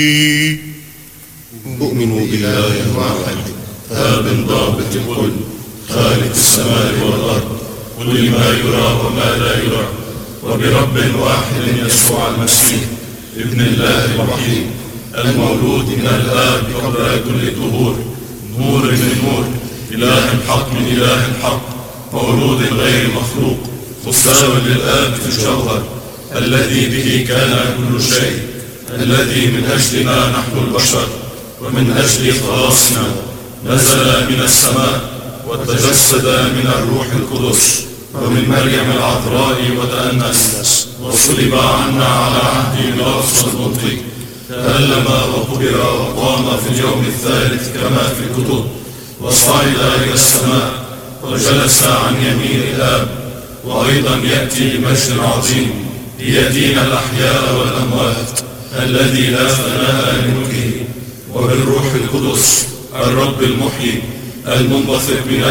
أؤمن بإله واحد هاب ضابط الكل خالق السماء والأرض كل ما يرى وما لا يرى وبرب واحد يسوع المسيح ابن الله الوحيد المولود من الآب قبل كل ظهور نور من نور إله حق من إله حق مولود غير مخلوق مساو للآب في الجوهر الذي به كان كل شيء الذي من أجلنا نحن البشر ومن أجل خلاصنا نزل من السماء وتجسد من الروح القدس ومن مريم العذراء وتأنس وصلب عنا على عهد بيلاطس المنطق تألم وقبر وقام في اليوم الثالث كما في الكتب وصعد إلى السماء وجلس عن يمين الآب وأيضا يأتي بمجد عظيم ليدين الأحياء والأموات الذي لا فناء لملكه وبالروح القدس الرب المحيي المنبثق من